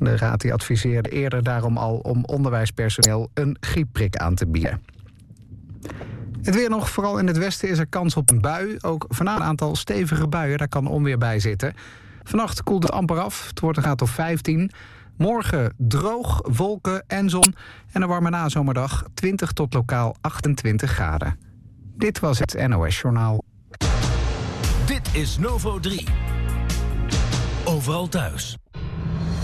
De raad die adviseerde eerder daarom al om onderwijspersoneel een griepprik aan te bieden. Het weer nog, vooral in het westen is er kans op een bui. Ook vanavond een aantal stevige buien, daar kan onweer bij zitten. Vannacht koelt het amper af, het wordt een graad of 15. Morgen droog, wolken en zon en een warme nazomerdag, 20 tot lokaal 28 graden. Dit was het NOS Journaal. Dit is Novo 3. Overal thuis.